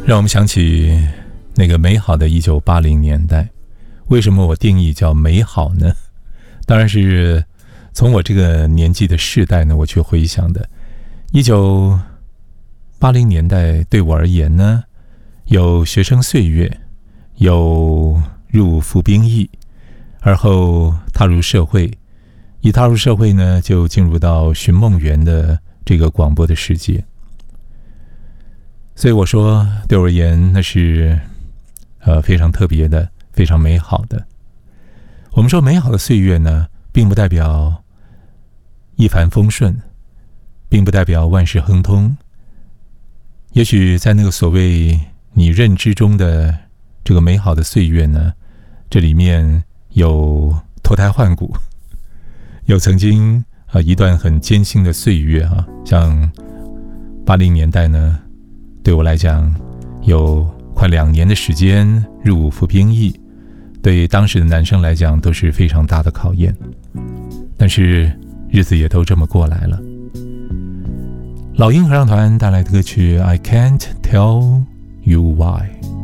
让我们想起那个美好的1980年代。为什么我定义叫美好呢？当然是从我这个年纪的世代呢，我去回想的。1980年代对我而言呢，有学生岁月，有入服兵役，而后踏入社会，一踏入社会呢，就进入到寻梦园的这个广播的世界。所以我说，对我而言，那是非常特别的，非常美好的。我们说美好的岁月呢，并不代表一帆风顺，并不代表万事亨通。也许在那个所谓你认知中的这个美好的岁月呢，这里面有脱胎换骨，有曾经一段很艰辛的岁月啊，像80年代呢，对我来讲有快2年的时间入服兵役，对当时的男生来讲都是非常大的考验，但是日子也都这么过来了。老鹰合唱团带来的歌曲 I Can't Tell You Why。